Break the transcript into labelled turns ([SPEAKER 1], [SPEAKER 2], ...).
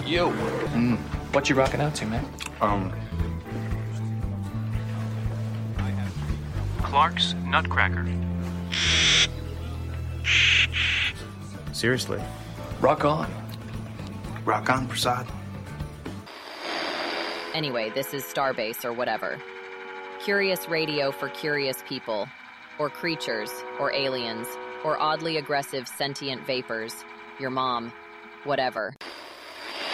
[SPEAKER 1] You. What you rocking out to, man?
[SPEAKER 2] Clark's Nutcracker.
[SPEAKER 3] Seriously.
[SPEAKER 1] Rock on.
[SPEAKER 4] Rock on, Prasad.
[SPEAKER 5] Anyway, this is Starbase or whatever. Curious radio for curious people, or creatures, or aliens, or oddly aggressive sentient vapors. Your mom. Whatever.